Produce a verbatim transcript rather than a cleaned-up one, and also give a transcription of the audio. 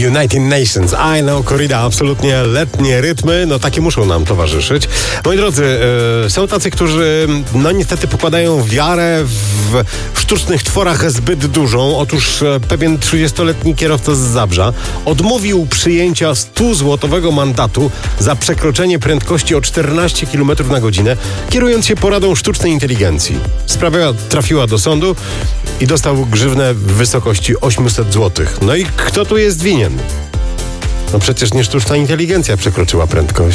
United Nations, I Know Corrida, absolutnie letnie rytmy, no takie muszą nam towarzyszyć. Moi drodzy, yy, są tacy, którzy no niestety pokładają wiarę w sztucznych tworach zbyt dużą. Otóż e, pewien trzydziestoletni kierowca z Zabrza odmówił przyjęcia stuzłotowego mandatu za przekroczenie prędkości o czternaście kilometrów na godzinę, kierując się poradą sztucznej inteligencji. Sprawa trafiła do sądu i dostał grzywnę w wysokości osiemset złotych. No i kto tu jest winien? No przecież nie sztuczna inteligencja przekroczyła prędkość.